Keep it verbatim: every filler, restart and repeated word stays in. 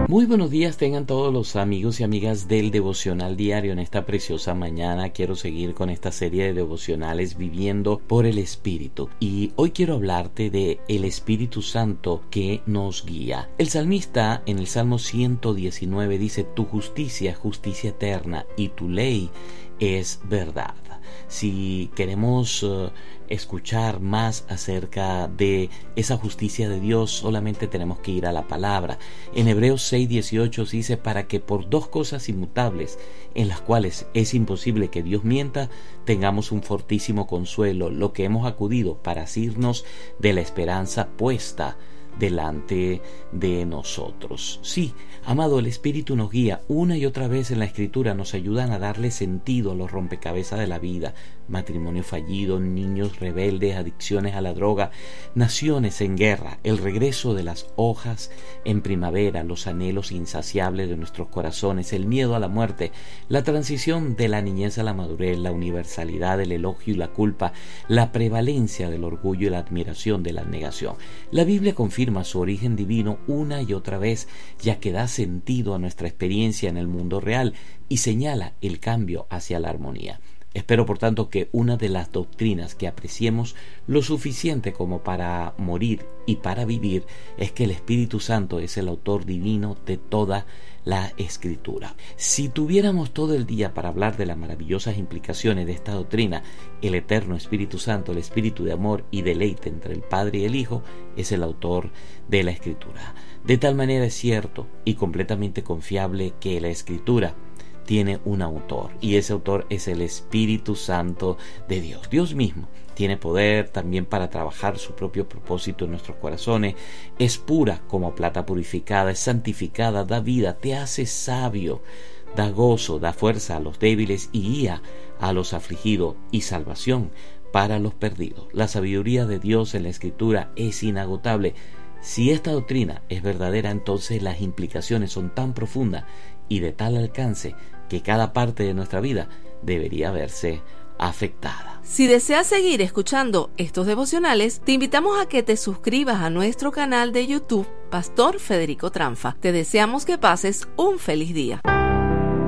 Muy buenos días tengan todos los amigos y amigas del Devocional Diario. En esta preciosa mañana quiero seguir con esta serie de devocionales Viviendo por el Espíritu. Y hoy quiero hablarte de el Espíritu Santo que nos guía. El salmista en el Salmo ciento diecinueve dice: tu justicia es justicia eterna y tu ley es verdad. Si queremos uh, escuchar más acerca de esa justicia de Dios, solamente tenemos que ir a la palabra. En Hebreos seis dieciocho dice: para que por dos cosas inmutables, en las cuales es imposible que Dios mienta, tengamos un fortísimo consuelo, lo que hemos acudido para asirnos de la esperanza puesta delante de nosotros. Sí, amado, el Espíritu nos guía una y otra vez en la Escritura, nos ayudan a darle sentido a los rompecabezas de la vida: matrimonio fallido, niños rebeldes, adicciones a la droga, naciones en guerra, el regreso de las hojas en primavera, los anhelos insaciables de nuestros corazones, el miedo a la muerte, la transición de la niñez a la madurez, la universalidad del elogio y la culpa, la prevalencia del orgullo y la admiración de la negación. La Biblia confirma su origen divino una y otra vez, ya que da sentido a nuestra experiencia en el mundo real y señala el cambio hacia la armonía. Espero, por tanto, que una de las doctrinas que apreciemos lo suficiente como para morir y para vivir es que el Espíritu Santo es el autor divino de toda la Escritura. Si tuviéramos todo el día para hablar de las maravillosas implicaciones de esta doctrina, el eterno Espíritu Santo, el Espíritu de amor y deleite entre el Padre y el Hijo, es el autor de la Escritura. De tal manera es cierto y completamente confiable que la Escritura tiene un autor, y ese autor es el Espíritu Santo de Dios. Dios mismo tiene poder también para trabajar su propio propósito en nuestros corazones. Es pura como plata purificada, es santificada, da vida, te hace sabio, da gozo, da fuerza a los débiles y guía a los afligidos, y salvación para los perdidos. La sabiduría de Dios en la Escritura es inagotable. Si esta doctrina es verdadera, entonces las implicaciones son tan profundas y de tal alcance que cada parte de nuestra vida debería verse afectada. Si deseas seguir escuchando estos devocionales, te invitamos a que te suscribas a nuestro canal de YouTube, Pastor Federico Tranfa. Te deseamos que pases un feliz día.